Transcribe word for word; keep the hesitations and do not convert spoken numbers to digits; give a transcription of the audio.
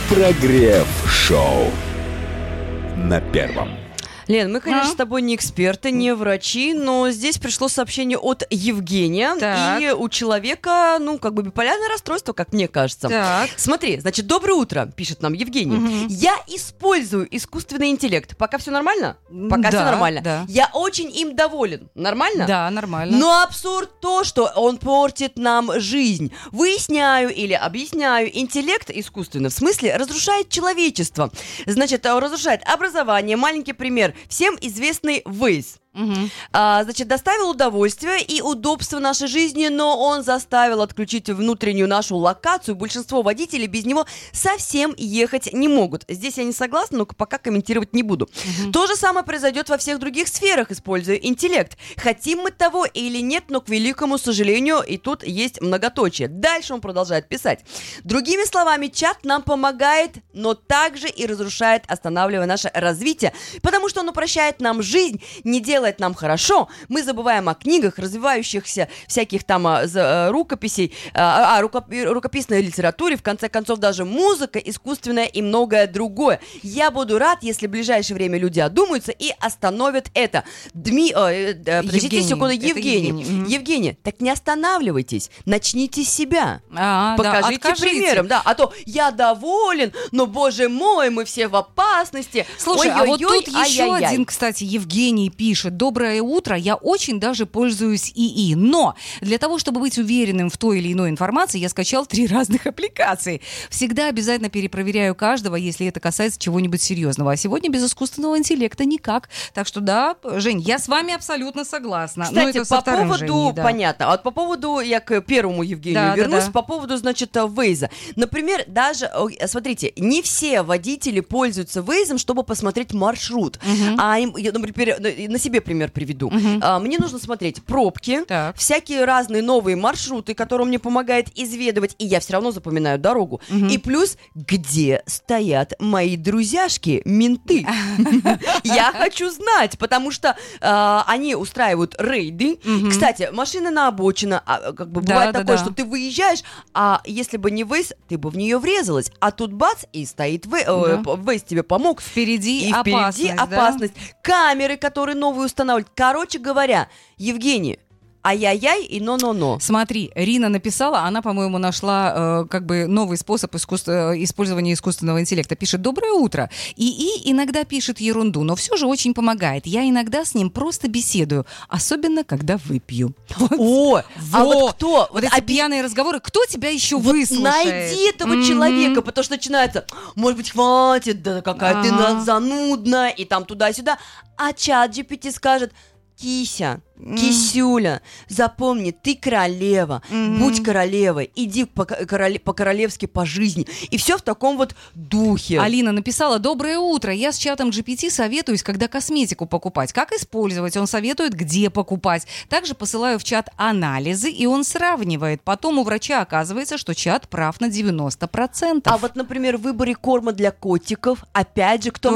Прогрев-шоу на Первом. Лен, мы, конечно, А? с тобой не эксперты, не врачи, но здесь пришло сообщение от Евгения, Так. и у человека, ну, как бы биполярное расстройство, как мне кажется. Так. Смотри, значит, доброе утро, пишет нам Евгений. Мгм. Я использую искусственный интеллект. Пока все нормально? Пока Да, все нормально. да. Я очень им доволен. Нормально? Да, нормально. Но абсурд то, что он портит нам жизнь. Выясняю или объясняю, интеллект искусственный, в смысле, разрушает человечество. Значит, э, разрушает образование. Маленький пример. Всем известный Waze. Мгм. А, значит, доставил удовольствие и удобство нашей жизни, но он заставил отключить внутреннюю нашу локацию. Большинство водителей без него совсем ехать не могут. Здесь я не согласна, но пока комментировать не буду. То же самое произойдет во всех других сферах, используя интеллект. Хотим мы того или нет, но, к великому сожалению, и тут есть многоточие. Дальше он продолжает писать. Другими словами, чат нам помогает, но также и разрушает, останавливая наше развитие, потому что он упрощает нам жизнь, не делает нам хорошо. Мы забываем о книгах, развивающихся всяких там а, за, а, рукописей, а, а, рукоп- рукописной литературе, в конце концов, даже музыка, искусственная и многое другое. Я буду рад, если в ближайшее время люди одумаются и остановят это. Дми... э, э, подождите Евгений, секунду, это Евгений. Евгений, мгм. Евгений, так не останавливайтесь, начните с себя. А, да, Покажите откажите. примером, да, а то я доволен, но, боже мой, мы все в опасности. Слушай, а вот Ой-ой-ой, тут еще ай-яй-яй. один, кстати, Евгений пишет. Доброе утро, я очень даже пользуюсь ИИ, но для того, чтобы быть уверенным в той или иной информации, я скачал три разных аппликации. Всегда обязательно перепроверяю каждого, если это касается чего-нибудь серьезного. А сегодня без искусственного интеллекта никак. Так что да, Жень, я с вами абсолютно согласна. Но Кстати, это со по вторым поводу, Женей, да. понятно, а вот по поводу, я к первому Евгению Да, да, вернусь, да. по поводу, значит, Вейза. Например, даже, ой, смотрите, не все водители пользуются Вейзом, чтобы посмотреть маршрут. Мгм. А им, я, например, на- на себе пример приведу. Мгм. А, мне нужно смотреть пробки, Так. всякие разные новые маршруты, которые мне помогают изведывать, и я все равно запоминаю дорогу. Мгм. И плюс, где стоят мои друзьяшки, менты. Я хочу знать, потому что а, они устраивают рейды. Мгм. Кстати, машина на обочине, а, как бы Да, бывает да, такое, да. что ты выезжаешь, а если бы не Вейз, ты бы в нее врезалась. А тут бац, и стоит Вей- э, Да. Вейз тебе помог. Впереди И опасность, впереди да? опасность. Камеры, которые новые устанавливают. Короче говоря, Евгений, ай-яй-яй и но-но-но. Смотри, Рина написала, она, по-моему, нашла э, как бы новый способ искус- э, использования искусственного интеллекта. Пишет: доброе утро. ИИ иногда пишет ерунду, но все же очень помогает. Я иногда с ним просто беседую, особенно когда выпью. Вот. О, а вот кто? Вот эти оби- пьяные разговоры, кто тебя еще Вот выслушает? найди этого Мгм. человека, потому что начинается, может быть, хватит, да какая ты Ага. на- занудная, и там туда-сюда. А чат джи пи ти скажет: Кися, Кисюля, запомни, ты королева, Мгм. будь королевой, иди по- короле- по-королевски по жизни. И все в таком вот духе. Алина написала: доброе утро, я с чатом джи пи ти советуюсь, когда косметику покупать, как использовать, он советует, где покупать. Также посылаю в чат анализы, и он сравнивает. Потом у врача оказывается, что чат прав на девяносто процентов. А вот, например, в выборе корма для котиков, опять же, кто